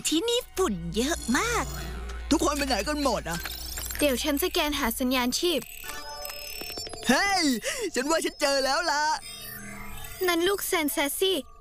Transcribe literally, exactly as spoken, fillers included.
ที่นี่ฝุ่นเยอะมากทุกคนไปไหนกันหมดอ่ะเดี๋ยวฉันสแกนหาสัญญาณชีพเฮ้ยฉันว่าฉันเจอแล้วล่ะนั่นลูกแซนแซซี่